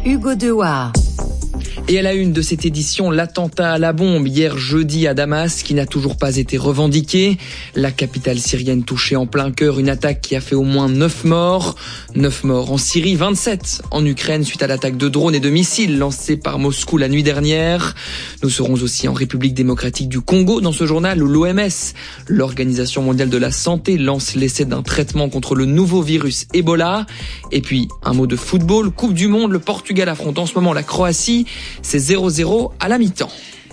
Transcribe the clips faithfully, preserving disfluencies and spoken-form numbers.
Hugo Dewar. Et à la une de cette édition, l'attentat à la bombe hier jeudi à Damas qui n'a toujours pas été revendiqué. La capitale syrienne touchée en plein cœur, une attaque qui a fait au moins neuf morts. neuf morts en Syrie, vingt-sept en Ukraine suite à l'attaque de drones et de missiles lancés par Moscou la nuit dernière. Nous serons aussi en République démocratique du Congo dans ce journal où l'O M S, l'Organisation mondiale de la santé, lance l'essai d'un traitement contre le nouveau virus Ebola. Et puis un mot de football, Coupe du Monde, le Portugal affronte en ce moment la Croatie. C'est zéro zéro à la mi-temps.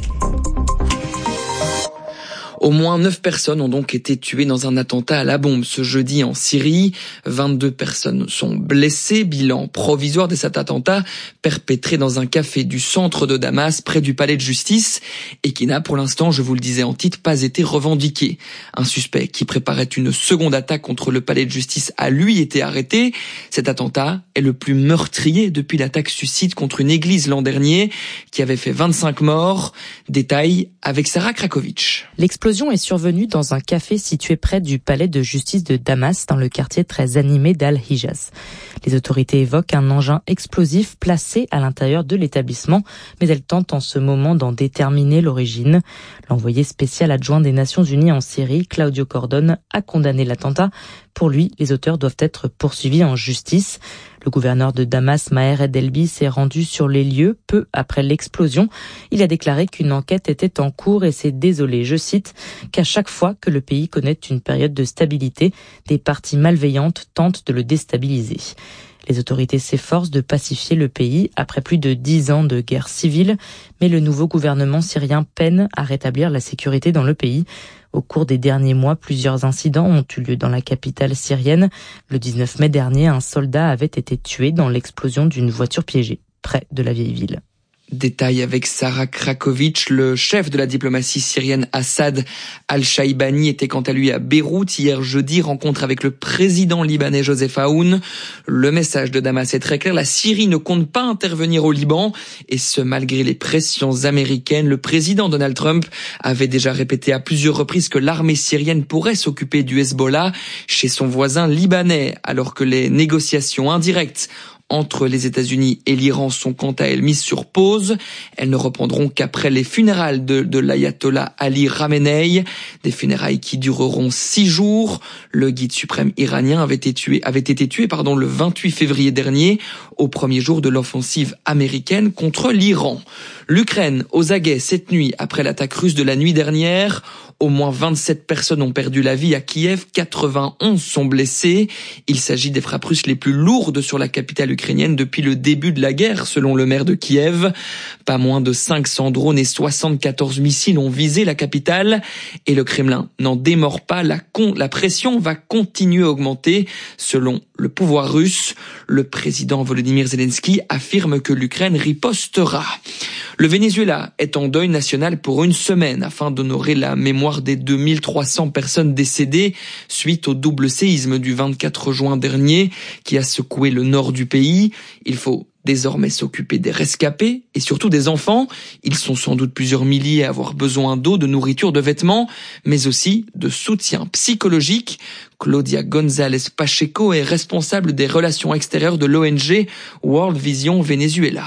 Au moins neuf personnes ont donc été tuées dans un attentat à la bombe ce jeudi en Syrie. vingt-deux personnes sont blessées. Bilan provisoire de cet attentat perpétré dans un café du centre de Damas, près du palais de justice, et qui n'a pour l'instant, je vous le disais en titre, pas été revendiqué. Un suspect qui préparait une seconde attaque contre le palais de justice a lui été arrêté. Cet attentat est le plus meurtrier depuis l'attaque suicide contre une église l'an dernier, qui avait fait vingt-cinq morts. Détail avec Sarah Krakovic. L'explosion est survenue dans un café situé près du palais de justice de Damas, dans le quartier très animé d'Al-Hijaz. Les autorités évoquent un engin explosif placé à l'intérieur de l'établissement, mais elles tentent en ce moment d'en déterminer l'origine. L'envoyé spécial adjoint des Nations Unies en Syrie, Claudio Cordon, a condamné l'attentat. Pour lui, les auteurs doivent être poursuivis en justice. Le gouverneur de Damas, Maher Edelbi, s'est rendu sur les lieux peu après l'explosion. Il a déclaré qu'une enquête était en cours et s'est désolé, je cite, qu'à chaque fois que le pays connaît une période de stabilité, des parties malveillantes tentent de le déstabiliser. Les autorités s'efforcent de pacifier le pays après plus de dix ans de guerre civile, mais le nouveau gouvernement syrien peine à rétablir la sécurité dans le pays. Au cours des derniers mois, plusieurs incidents ont eu lieu dans la capitale syrienne. Le dix-neuf mai dernier, un soldat avait été tué dans l'explosion d'une voiture piégée près de la vieille ville. Détail avec Sarah Krakovic. Le chef de la diplomatie syrienne Assad Al-Shaibani était quant à lui à Beyrouth hier jeudi, rencontre avec le président libanais Joseph Aoun. Le message de Damas est très clair, la Syrie ne compte pas intervenir au Liban, et ce malgré les pressions américaines. Le président Donald Trump avait déjà répété à plusieurs reprises que l'armée syrienne pourrait s'occuper du Hezbollah chez son voisin libanais, alors que les négociations indirectes entre les États-Unis et l'Iran sont quant à elles mises sur pause. Elles ne reprendront qu'après les funérailles de, de l'ayatollah Ali Khamenei, des funérailles qui dureront six jours. Le guide suprême iranien avait été tué, avait été tué pardon, le vingt-huit février dernier, au premier jour de l'offensive américaine contre l'Iran. L'Ukraine aux aguets cette nuit après l'attaque russe de la nuit dernière. Au moins vingt-sept personnes ont perdu la vie à Kiev, quatre-vingt-onze sont blessées. Il s'agit des frappes russes les plus lourdes sur la capitale ukrainienne depuis le début de la guerre, selon le maire de Kiev. Pas moins de cinq cents drones et soixante-quatorze missiles ont visé la capitale. Et le Kremlin n'en démord pas, la, con, la pression va continuer à augmenter. Selon le pouvoir russe, le président Volodymyr Zelensky affirme que l'Ukraine ripostera. Le Venezuela est en deuil national pour une semaine afin d'honorer la mémoire des deux mille trois cents personnes décédées suite au double séisme du vingt-quatre juin dernier qui a secoué le nord du pays. Il faut désormais s'occuper des rescapés et surtout des enfants. Ils sont sans doute plusieurs milliers à avoir besoin d'eau, de nourriture, de vêtements, mais aussi de soutien psychologique. Claudia González Pacheco est responsable des relations extérieures de l'O N G World Vision Venezuela.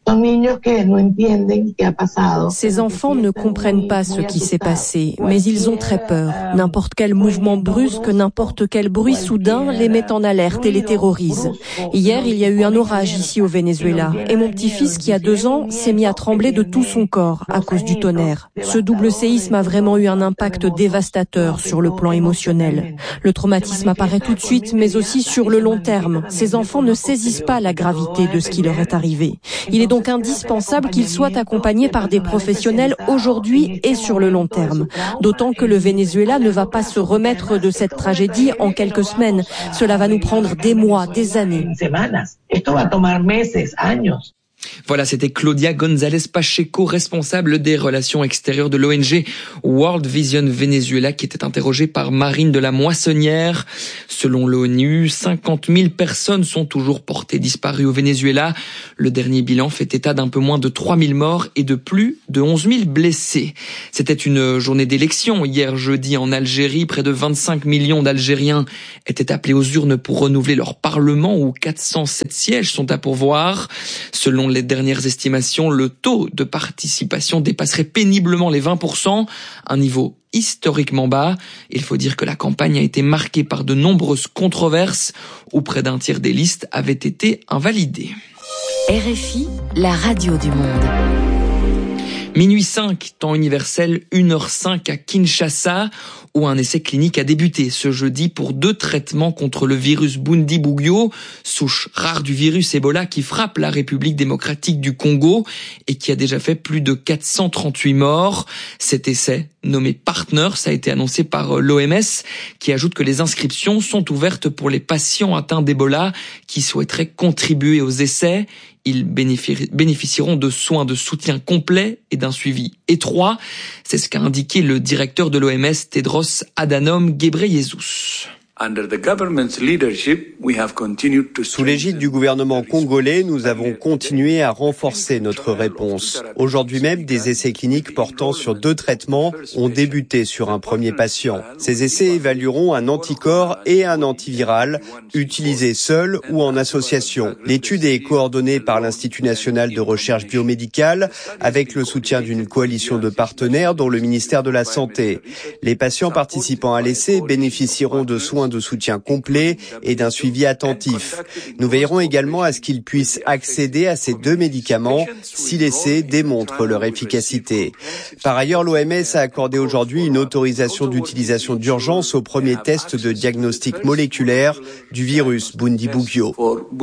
Ces enfants ne comprennent pas ce qui s'est passé, mais ils ont très peur. N'importe quel mouvement brusque, n'importe quel bruit soudain les met en alerte et les terrorise. Hier, il y a eu un orage ici au Venezuela, et mon petit-fils qui a deux ans s'est mis à trembler de tout son corps à cause du tonnerre. Ce double séisme a vraiment eu un impact dévastateur sur le plan émotionnel. Le traumatisme apparaît tout de suite, mais aussi sur le long terme. Ces enfants ne saisissent pas la gravité de ce qui leur est arrivé. Il est donc indispensable qu'ils soient accompagnés par des professionnels aujourd'hui et sur le long terme. D'autant que le Venezuela ne va pas se remettre de cette tragédie en quelques semaines. Cela va nous prendre des mois, des années. Voilà, c'était Claudia González Pacheco, responsable des relations extérieures de l'O N G World Vision Venezuela, qui était interrogée par Marine de la Moissonnière. Selon l'ONU, cinquante mille personnes sont toujours portées disparues au Venezuela. Le dernier bilan fait état d'un peu moins de trois mille morts et de plus de onze mille blessés. C'était une journée d'élection hier jeudi en Algérie. Près de vingt-cinq millions d'Algériens étaient appelés aux urnes pour renouveler leur parlement où quatre cent sept sièges sont à pourvoir. Selon les dernières estimations, le taux de participation dépasserait péniblement les vingt pour cent, un niveau historiquement bas. Il faut dire que la campagne a été marquée par de nombreuses controverses où près d'un tiers des listes avaient été invalidées. R F I, la radio du monde. Minuit cinq, temps universel, une heure cinq à Kinshasa, où un essai clinique a débuté ce jeudi pour deux traitements contre le virus Bundibugyo, souche rare du virus Ebola qui frappe la République démocratique du Congo et qui a déjà fait plus de quatre cent trente-huit morts. Cet essai, nommé Partners, a été annoncé par l'O M S, qui ajoute que les inscriptions sont ouvertes pour les patients atteints d'Ebola qui souhaiteraient contribuer aux essais. Ils bénéficieront de soins de soutien complets et d'un suivi étroit. C'est ce qu'a indiqué le directeur de l'O M S, Tedros Adhanom Ghebreyesus. Sous l'égide du gouvernement congolais, nous avons continué à renforcer notre réponse. Aujourd'hui même, des essais cliniques portant sur deux traitements ont débuté sur un premier patient. Ces essais évalueront un anticorps et un antiviral, utilisés seuls ou en association. L'étude est coordonnée par l'Institut national de recherche biomédicale avec le soutien d'une coalition de partenaires dont le ministère de la Santé. Les patients participant à l'essai bénéficieront de soins de soutien complet et d'un suivi attentif. Nous veillerons également à ce qu'ils puissent accéder à ces deux médicaments si l'essai démontre leur efficacité. Par ailleurs, l'O M S a accordé aujourd'hui une autorisation d'utilisation d'urgence au premier test de diagnostic moléculaire du virus Bundibugyo.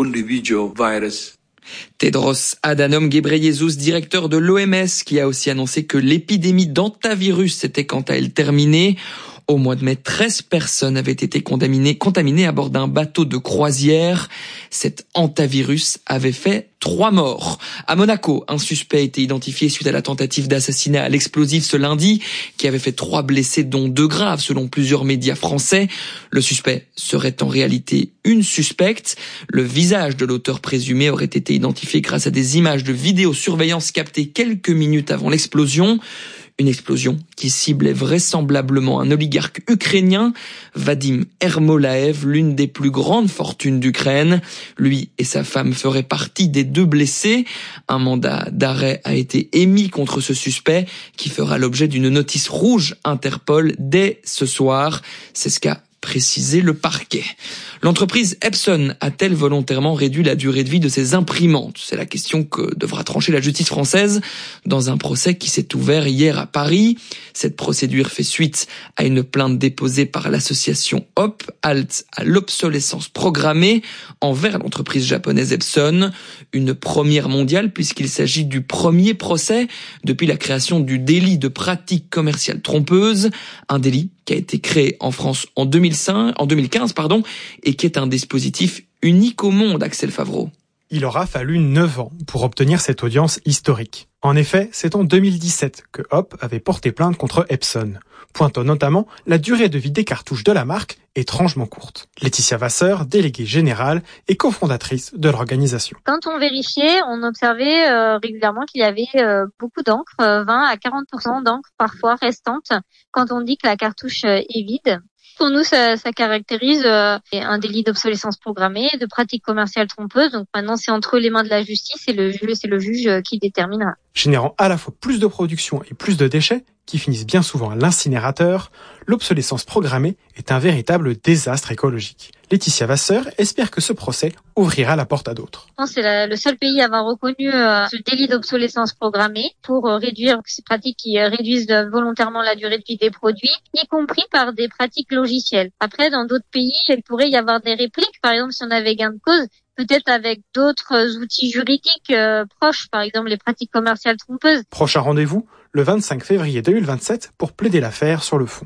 Tedros Adhanom Ghebreyesus, directeur de l'O M S, qui a aussi annoncé que l'épidémie d'hantavirus était quant à elle terminée. Au mois de mai, treize personnes avaient été contaminées, contaminées à bord d'un bateau de croisière. Cet hantavirus avait fait trois morts. À Monaco, un suspect a été identifié suite à la tentative d'assassinat à l'explosif ce lundi, qui avait fait trois blessés, dont deux graves, selon plusieurs médias français. Le suspect serait en réalité une suspecte. Le visage de l'auteur présumé aurait été identifié grâce à des images de vidéosurveillance captées quelques minutes avant l'explosion. Une explosion qui ciblait vraisemblablement un oligarque ukrainien, Vadim Ermolaev, l'une des plus grandes fortunes d'Ukraine. Lui et sa femme feraient partie des deux blessés. Un mandat d'arrêt a été émis contre ce suspect qui fera l'objet d'une notice rouge Interpol dès ce soir. C'est ce qu'a précisé le parquet. L'entreprise Epson a-t-elle volontairement réduit la durée de vie de ses imprimantes ? C'est la question que devra trancher la justice française dans un procès qui s'est ouvert hier à Paris. Cette procédure fait suite à une plainte déposée par l'association H O P, Halte à l'obsolescence programmée, envers l'entreprise japonaise Epson. Une première mondiale puisqu'il s'agit du premier procès depuis la création du délit de pratique commerciale trompeuse, un délit qui a été créé en France en deux mille cinq, en deux mille quinze, pardon, et qui est un dispositif unique au monde, Axel Favreau. Il aura fallu neuf ans pour obtenir cette audience historique. En effet, c'est en deux mille dix-sept que Hop avait porté plainte contre Epson, pointant notamment la durée de vie des cartouches de la marque étrangement courte. Laetitia Vasseur, déléguée générale et cofondatrice de l'organisation. Quand on vérifiait, on observait euh, régulièrement qu'il y avait euh, beaucoup d'encre, euh, vingt à quarante pour cent d'encre parfois restante, quand on dit que la cartouche euh, est vide. Pour nous, ça, ça caractérise euh, un délit d'obsolescence programmée, de pratique commerciale trompeuse. Donc maintenant, c'est entre les mains de la justice et le juge, c'est le juge euh, qui déterminera. Générant à la fois plus de production et plus de déchets, qui finissent bien souvent à l'incinérateur, l'obsolescence programmée est un véritable désastre écologique. Laetitia Vasseur espère que ce procès ouvrira la porte à d'autres. C'est la, le seul pays à avoir reconnu euh, ce délit d'obsolescence programmée pour euh, réduire ces pratiques qui euh, réduisent euh, volontairement la durée de vie des produits, y compris par des pratiques logicielles. Après, dans d'autres pays, il pourrait y avoir des répliques. Par exemple, si on avait gain de cause, peut-être avec d'autres outils juridiques euh, proches, par exemple les pratiques commerciales trompeuses. Prochain rendez-vous, le vingt-cinq février deux mille vingt-sept, pour plaider l'affaire sur le fond.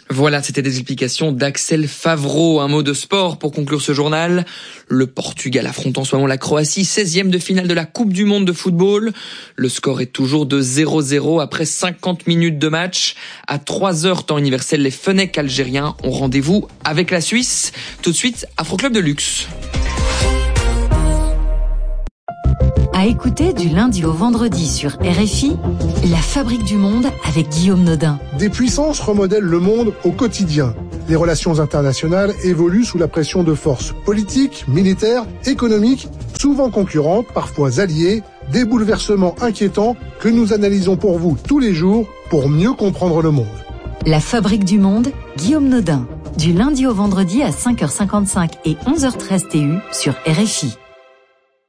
Voilà, c'était des explications d'Axel Favreau. Un mot de sport pour conclure ce journal. Le Portugal affronte en ce moment la Croatie, seizième de finale de la Coupe du Monde de football. Le score est toujours de zéro zéro après cinquante minutes de match. À trois heures temps universel, les Fennecs algériens ont rendez-vous avec la Suisse. Tout de suite, Afro Club de Luxe. À écouter du lundi au vendredi sur R F I, La Fabrique du Monde avec Guillaume Nodin. Des puissances remodèlent le monde au quotidien. Les relations internationales évoluent sous la pression de forces politiques, militaires, économiques, souvent concurrentes, parfois alliées, des bouleversements inquiétants que nous analysons pour vous tous les jours pour mieux comprendre le monde. La Fabrique du Monde, Guillaume Nodin. Du lundi au vendredi à cinq heures cinquante-cinq et onze heures treize T U sur R F I.